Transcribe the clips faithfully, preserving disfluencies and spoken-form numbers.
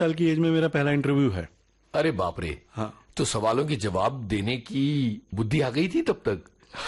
साल की एज में मेरा पहला इंटरव्यू है। अरे बाप रे। हाँ, तो सवालों के जवाब देने की बुद्धि आ गई थी तब तक।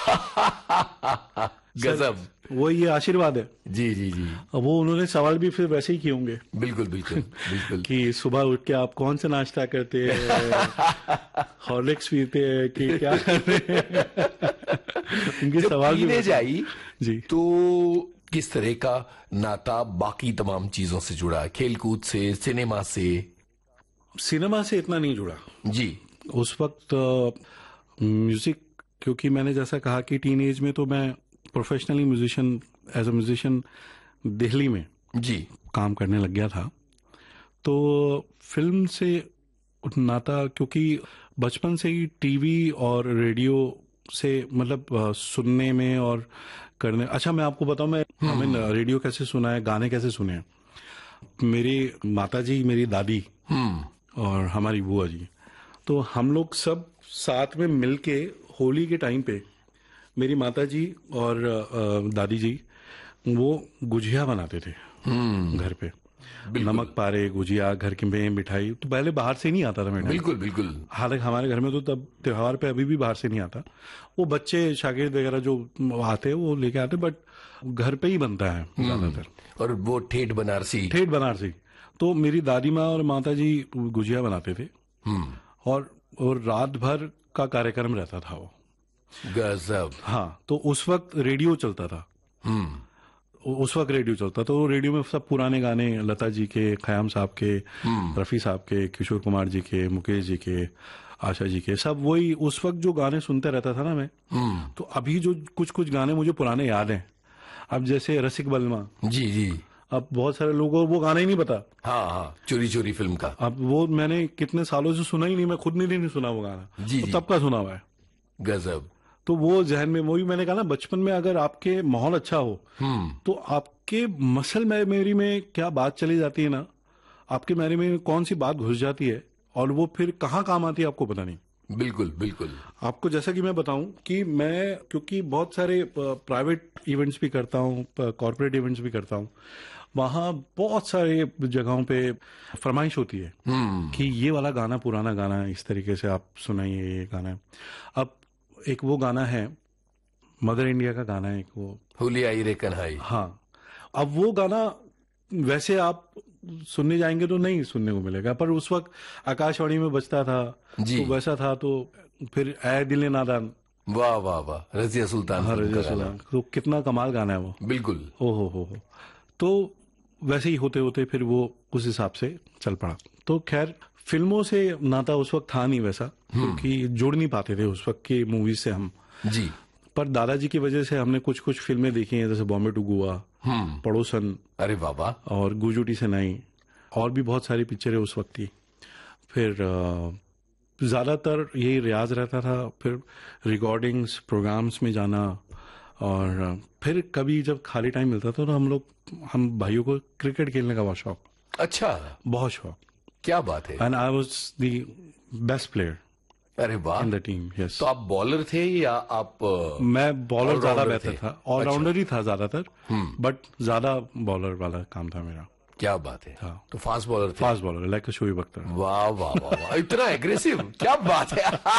गजब। वो ये आशीर्वाद है। जी जी जी। अब वो उन्होंने सवाल भी फिर वैसे ही किए होंगे। बिल्कुल बिल्कुल बिल्कुल। कि सुबह उठ के आप कौन सा नाश्ता करते हैं, हॉर्लिक्स पीते हैं कि क्या करते हैं। उनके सवाल भी जाई जी। तो किस तरह का नाता बाकी तमाम चीजों से जुड़ा है? खेल कूद से, सिनेमा से? सिनेमा से इतना नहीं जुड़ा जी। उस वक्त। म्यूजिक, क्योंकि मैंने जैसा कहा कि टीन एज में तो मैं professionally musician, as a musician Delhi में जी काम करने लग गया था। तो फिल्म से नाता, क्योंकि बचपन से ही टीवी और रेडियो से मतलब सुनने में और करने। अच्छा, मैं आपको बताऊं, मैं हमें रेडियो कैसे सुना है, गाने कैसे सुने हैं। मेरी माता जी, मेरी दादी और हमारी बुआ जी, तो हम लोग सब साथ में मिलके होली के टाइम पे मेरी माता जी और दादी जी वो गुजिया बनाते थे घर पे। नमक पारे, गुजिया, घर की में मिठाई तो पहले बाहर से नहीं आता था मेरे। बिल्कुल बिल्कुल। हालांकि हमारे घर में तो तब त्योहार पे अभी भी बाहर से नहीं आता। वो बच्चे शागिर्द वगैरह जो आते हैं वो लेके आते, बट घर पे ही बनता है ज्यादातर। और वो ठेठ बनारसी। ठेठ बनारसी। तो मेरी दादी माँ और माता जी गुजिया बनाते थे और, और रात भर का कार्यक्रम रहता था वो। गजब। हाँ, तो उस वक्त रेडियो चलता था। उस वक्त रेडियो चलता तो रेडियो में सब पुराने गाने, लता जी के, खयाम साहब के, रफी साहब के, किशोर कुमार जी के, मुकेश जी के, आशा जी के, सब वही उस वक्त जो गाने सुनते रहता था ना मैं। तो अभी जो कुछ कुछ गाने मुझे पुराने याद हैं। अब जैसे रसिक बलमा, जी जी, अब बहुत सारे लोगों को वो गाना ही नहीं पता। हाँ हाँ, चोरी चोरी फिल्म का। अब वो मैंने कितने सालों से सुना ही नहीं, मैं खुद नहीं नहीं सुना वो गाना। जी, तो जी। तब का सुना हुआ है। गजब। तो वो जहन में, वही मैंने कहा ना, बचपन में अगर आपके माहौल अच्छा हो तो आपके मसल मेमोरी में क्या बात चली जाती है ना, आपके मेमोरी में कौन सी बात घुस जाती है और वो फिर कहाँ काम आती है आपको पता नहीं। बिल्कुल बिल्कुल। आपको जैसा कि मैं बताऊं कि मैं, क्योंकि बहुत सारे प्राइवेट इवेंट्स भी करता हूं, कॉर्पोरेट इवेंट्स भी करता हूं, वहां बहुत सारे जगहों पे फरमाइश होती है कि ये वाला गाना, पुराना गाना, इस तरीके से आप सुनाइए ये गाना। अब एक वो गाना है, मदर इंडिया का गाना है एक, वो होली आई रे कन्हाई। हाँ, अब वो गाना वैसे आप सुनने जाएंगे तो नहीं सुनने को मिलेगा, पर उस वक्त आकाशवाणी में बजता था तो वैसा था। तो फिर ऐ दिल नादान, वाह वाह वाह, रजिया सुल्तान। हाँ, रजिया सुल्तान, तो कितना कमाल गाना है वो। बिल्कुल। ओ हो हो हो। तो वैसे ही होते होते फिर वो उस हिसाब से चल पड़ा। तो खैर, फिल्मों से नाता उस वक्त था नहीं वैसा, क्योंकि जुड़ नहीं पाते थे उस वक्त की मूवीज से हम। जी। पर दादाजी की वजह से हमने कुछ कुछ फिल्में देखी हैं, जैसे बॉम्बे टू गोवा, पड़ोसन, अरे बाबा, और गुजुटी से नहीं, और भी बहुत सारी पिक्चरें उस वक्त की। फिर ज्यादातर यही रियाज रहता था, फिर रिकॉर्डिंग्स, प्रोग्राम्स में जाना, और फिर कभी जब खाली टाइम मिलता था तो हम लोग, हम भाइयों को क्रिकेट खेलने का बहुत शौक। अच्छा, बहुत शौक। क्या बात है। And I was the best player. अरे वाह। In the team, yes. तो आप बॉलर थे या आप? मैं बॉलर ज्यादा बेहतर था, ऑलराउंडर अच्छा। ही था ज्यादातर, बट ज्यादा बॉलर वाला काम था मेरा। क्या बात है। हाँ। तो फास्ट बॉलर थे? Fast bowler, like Shoaib Akhtar. वाह वाह वाह वाह, इतना एग्रेसिव, क्या बात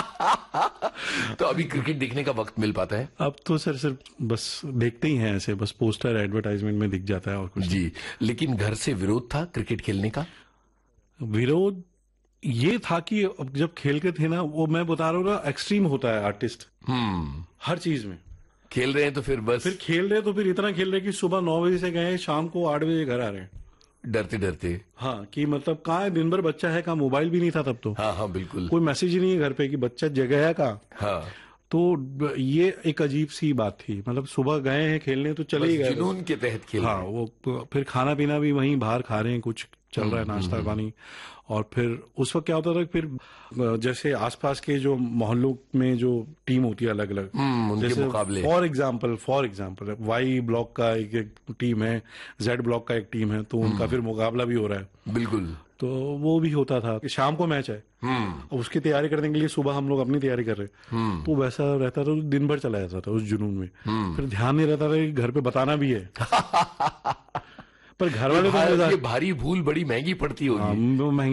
है। तो अभी क्रिकेट देखने का वक्त मिल पाता है? अब तो सर सिर्फ बस देखते ही हैं ऐसे, बस पोस्टर एडवर्टाइजमेंट में दिख जाता है और कुछ। जी, लेकिन घर से विरोध था क्रिकेट खेलने का? विरोध ये था कि जब खेल के थे ना, वो मैं बता रहा हूँ ना, एक्सट्रीम होता है आर्टिस्ट हर चीज में। खेल रहे हैं तो फिर बस, फिर खेल रहे तो फिर इतना खेल रहे कि सुबह नौ बजे से गए, शाम को आठ बजे घर आ रहे हैं, डरते डरते। हाँ, कि मतलब कहाँ है, दिन भर बच्चा है कहाँ, मोबाइल भी नहीं था तब तो। हाँ हाँ बिल्कुल। कोई मैसेज ही नहीं है घर पे कि बच्चा जगह है कहाँ। हाँ। तो ये एक अजीब सी बात थी, मतलब सुबह गए हैं खेलने तो चले ही गए, जुनून के तहत खेल। हाँ, वो फिर खाना पीना भी वहीं बाहर खा रहे हैं, कुछ चल रहा है, नाश्ता पानी। और फिर उस वक्त क्या होता था, फिर जैसे आसपास के जो मोहल्लों में जो टीम होती है अलग अलग, उनके मुकाबले, for example for example Y block का एक, एक टीम है, जेड ब्लॉक का एक टीम है, तो उनका फिर मुकाबला भी हो रहा है। बिल्कुल। तो वो भी होता था कि शाम को मैच है, उसकी तैयारी करने के लिए सुबह हम लोग अपनी तैयारी कर रहे, तो वैसा रहता था, तो दिन भर चला जाता था उस जुनून में। फिर ध्यान नहीं रहता था कि घर पे बताना भी है। पर घर वाले तो ये मजाक, भारी भूल बड़ी महंगी पड़ती हाँ, होगी। वो महंगी